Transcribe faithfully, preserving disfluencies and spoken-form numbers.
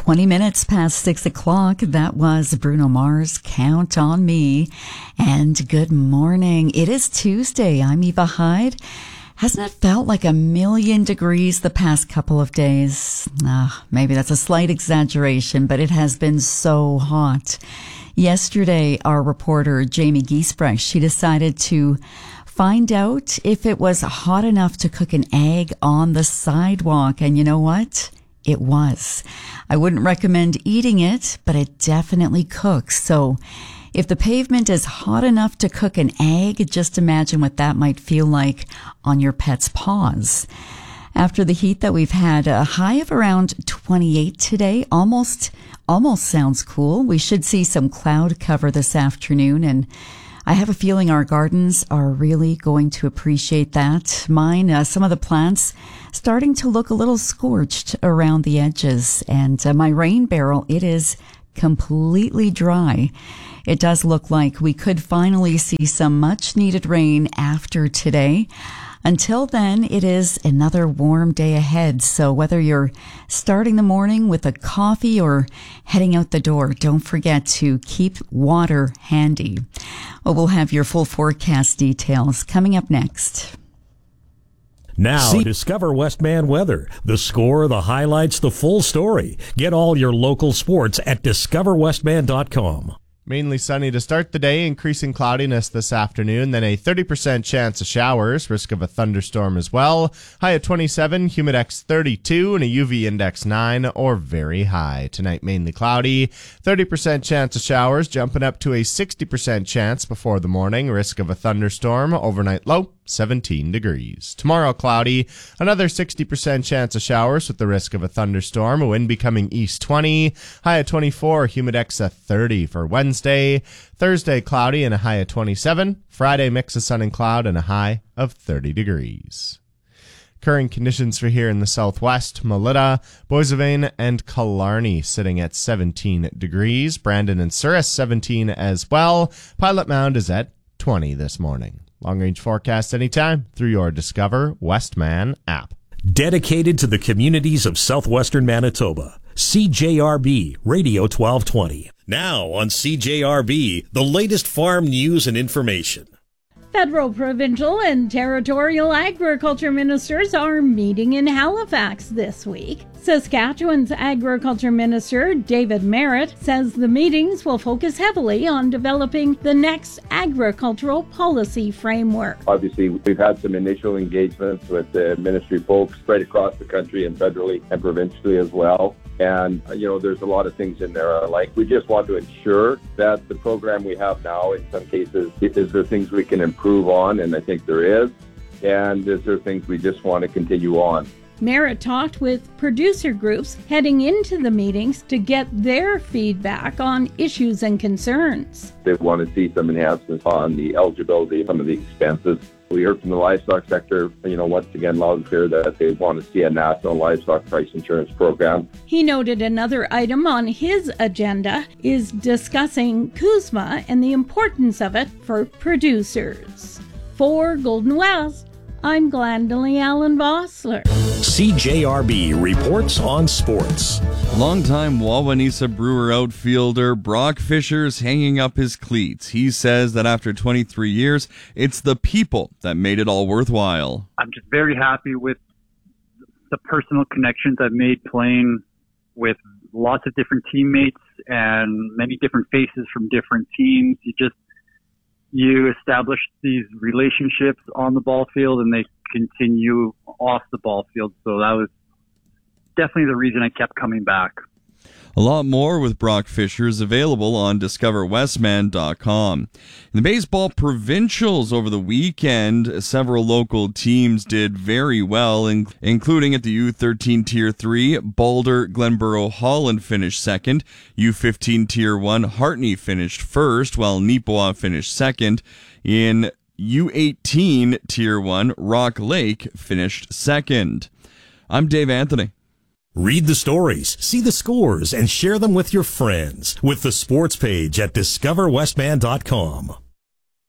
twenty minutes past six o'clock. That was Bruno Mars, Count on Me. And good morning. It is Tuesday. I'm Eva Hyde. Hasn't it felt like a million degrees the past couple of days? Ah, maybe that's a slight exaggeration, but it has been so hot. Yesterday, our reporter, Jamie Giesbrecht, she decided to find out if it was hot enough to cook an egg on the sidewalk. And you know what? It was. I wouldn't recommend eating it, but it definitely cooks. So if the pavement is hot enough to cook an egg, just imagine what that might feel like on your pet's paws. After the heat that we've had, a high of around twenty-eight today, almost, almost sounds cool. We should see some cloud cover this afternoon, and I have a feeling our gardens are really going to appreciate that. Mine, uh, some of the plants starting to look a little scorched around the edges, and uh, my rain barrel, it is completely dry. It does look like we could finally see some much needed rain after today. Until then, it is another warm day ahead. So whether you're starting the morning with a coffee or heading out the door, don't forget to keep water handy. Well, we'll have your full forecast details coming up next. Now, See- discover Westman Weather. The score, the highlights, the full story. Get all your local sports at discover westman dot com. Mainly sunny to start the day, increasing cloudiness this afternoon, then a thirty percent chance of showers, risk of a thunderstorm as well. High at twenty-seven, humidex thirty-two, and a U V index nine or very high. Tonight, mainly cloudy, thirty percent chance of showers, jumping up to a sixty percent chance before the morning, risk of a thunderstorm, overnight low seventeen degrees. Tomorrow, cloudy, another sixty percent chance of showers with the risk of a thunderstorm, a wind becoming east twenty, high at twenty-four, humidex at thirty for Wednesday. Thursday, cloudy and a high at twenty-seven. Friday, mix of sun and cloud and a high of thirty degrees. Current conditions for here in the southwest, Melita, Boissevain, and Killarney sitting at seventeen degrees. Brandon and Souris, seventeen as well. Pilot Mound is at twenty this morning. Long-range forecast anytime through your Discover Westman app. Dedicated to the communities of southwestern Manitoba, C J R B Radio twelve twenty. Now on C J R B, the latest farm news and information. Federal, provincial, and territorial agriculture ministers are meeting in Halifax this week. Saskatchewan's Agriculture Minister, David Marit, says the meetings will focus heavily on developing the next agricultural policy framework. Obviously, we've had some initial engagements with the ministry folks right across the country and federally and provincially as well. And, you know, there's a lot of things in there I like. We just want to ensure that the program we have now, in some cases, is there things we can improve on? And I think there is. And is there things we just want to continue on? Merritt talked with producer groups heading into the meetings to get their feedback on issues and concerns. They want to see some enhancements on the eligibility, some of the expenses. We heard from the livestock sector, you know, once again, loud and clear that they want to see a national livestock price insurance program. He noted another item on his agenda is discussing CUSMA and the importance of it for producers. For Golden West, I'm Glendalee Allen Vossler. C J R B reports on sports. Longtime Wawanesa Brewer outfielder Brock Fisher's hanging up his cleats. He says that after twenty-three years, it's the people that made it all worthwhile. I'm just very happy with the personal connections I've made playing with lots of different teammates and many different faces from different teams. You just You establish these relationships on the ball field and they continue off the ball field. So that was definitely the reason I kept coming back. A lot more with Brock Fisher is available on discover westman dot com. In the baseball provincials over the weekend, several local teams did very well, in, including at the U thirteen Tier three, Boulder, Glenborough, Holland finished second. U fifteen Tier one, Hartney finished first, while Neepawa finished second. In U eighteen Tier one, Rock Lake finished second. I'm Dave Anthony. Read the stories, see the scores, and share them with your friends with the sports page at discover westman dot com.